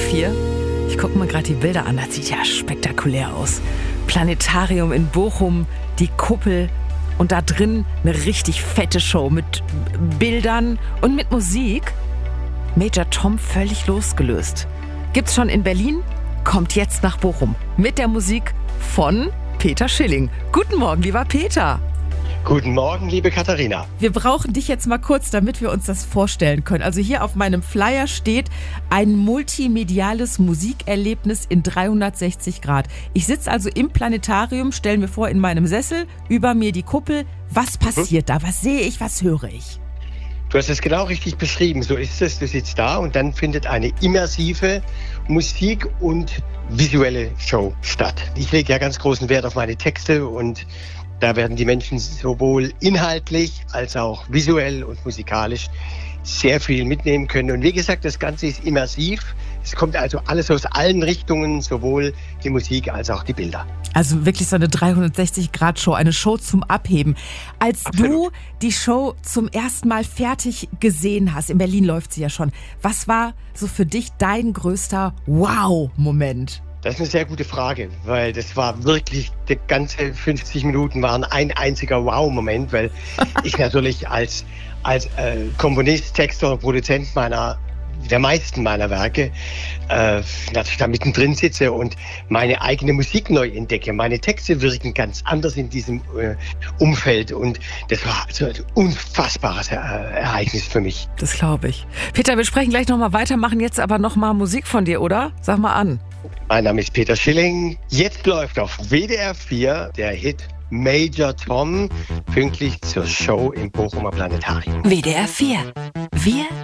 4. Ich gucke mir gerade die Bilder an, das sieht ja spektakulär aus. Planetarium in Bochum, die Kuppel und da drin eine richtig fette Show mit Bildern und mit Musik. Major Tom völlig losgelöst. Gibt's schon in Berlin, kommt jetzt nach Bochum mit der Musik von Peter Schilling. Guten Morgen, lieber Peter. Guten Morgen, liebe Katharina. Wir brauchen dich jetzt mal kurz, damit wir uns das vorstellen können. Also hier auf meinem Flyer steht ein multimediales Musikerlebnis in 360 Grad. Ich sitze also im Planetarium, stell mir vor, in meinem Sessel, über mir die Kuppel. Was passiert da? Was sehe ich? Was höre ich? Du hast es genau richtig beschrieben. So ist es. Du sitzt da und dann findet eine immersive Musik- und visuelle Show statt. Ich lege ja ganz großen Wert auf meine Texte und da werden die Menschen sowohl inhaltlich als auch visuell und musikalisch sehr viel mitnehmen können. Und wie gesagt, das Ganze ist immersiv. Es kommt also alles aus allen Richtungen, sowohl die Musik als auch die Bilder. Also wirklich so eine 360-Grad-Show, eine Show zum Abheben. Als Absolut. du die Show zum ersten Mal fertig gesehen hast, in Berlin läuft sie ja schon, was war so für dich dein größter Wow-Moment? Das ist eine sehr gute Frage, weil das war wirklich, die ganze 50 Minuten waren ein einziger Wow-Moment, weil ich natürlich als Komponist, Texter und Produzent der meisten meiner Werke natürlich da mittendrin sitze und meine eigene Musik neu entdecke. Meine Texte wirken ganz anders in diesem Umfeld und das war so ein unfassbares Ereignis für mich. Das glaube ich. Peter, wir sprechen gleich nochmal weiter, machen jetzt aber nochmal Musik von dir, oder? Sag mal an. Mein Name ist Peter Schilling. Jetzt läuft auf WDR 4 der Hit Major Tom, pünktlich zur Show im Bochumer Planetarium. WDR 4. Wir